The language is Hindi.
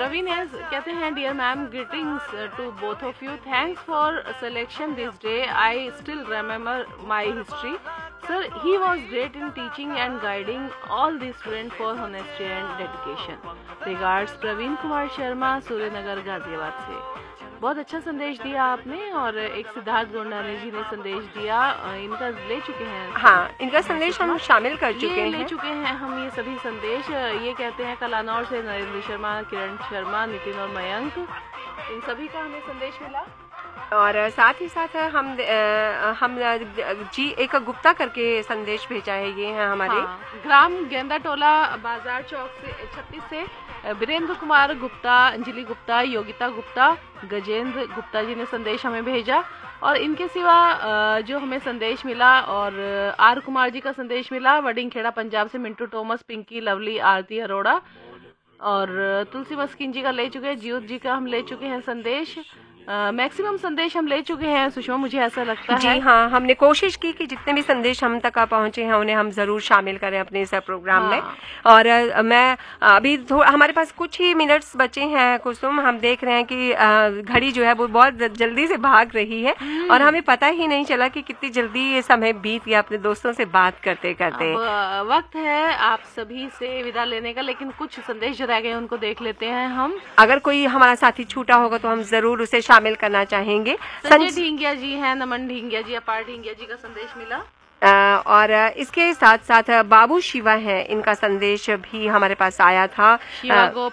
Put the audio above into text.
प्रवीण है, कहते हैं dear ma'am, greetings to both of you, thanks for selection this day, I still remember my history sir, he was great in teaching and guiding all the student for honesty and dedication. Regards Praveen Kumar Sharma, Suryanagar Ghaziabad से। बहुत अच्छा संदेश दिया आपने। और एक सिद्धार्थ गोंडाने जी ने संदेश दिया, इनका ले चुके हैं। हाँ, इनका संदेश हम शामिल कर चुके हैं, ले चुके हैं हम ये सभी संदेश। ये कहते हैं कलानौर से नरेंद्र शर्मा, किरण शर्मा, नितिन और मयंक, इन सभी का हमें संदेश मिला। और साथ ही साथ हम जी एक गुप्ता करके संदेश भेजा है, ये है हमारे ग्राम गेंदा टोला बाजार चौक से 36 से वीरेंद्र कुमार गुप्ता, अंजलि गुप्ता, योगिता गुप्ता, गजेंद्र गुप्ता जी ने संदेश हमें भेजा। और इनके सिवा जो हमें संदेश मिला, और आर कुमार जी का संदेश मिला वडिंगखेड़ा पंजाब से, मिंटू टॉमस, पिंकी, लवली, आरती अरोड़ा, और तुलसी मस्किन जी का ले चुके हैं, जियोत जी का हम ले चुके हैं संदेश। मैक्सिमम संदेश हम ले चुके हैं सुषमा, मुझे ऐसा लगता है। जी हाँ, हमने कोशिश की कि जितने भी संदेश हम तक पहुंचे हैं उन्हें हम जरूर शामिल करें अपने इस प्रोग्राम में। और मैं अभी हमारे पास कुछ ही मिनट्स बचे हैं कुसुम, हम देख रहे हैं कि घड़ी जो है वो बहुत जल्दी से भाग रही है और हमें पता ही नहीं चला कि कितनी जल्दी ये समय बीत गया अपने दोस्तों से बात करते करते। वक्त है आप सभी से विदा लेने का, लेकिन कुछ संदेश जो रह गए उनको देख लेते हैं हम। अगर कोई हमारा साथी छूटा होगा तो हम जरूर उसे शामिल करना चाहेंगे। संजय ढींगिया जी हैं, नमन ढींगिया जी, अपार ढींगिया जी का संदेश मिला। और इसके साथ साथ बाबू शिवा हैं, इनका संदेश भी हमारे पास आया था।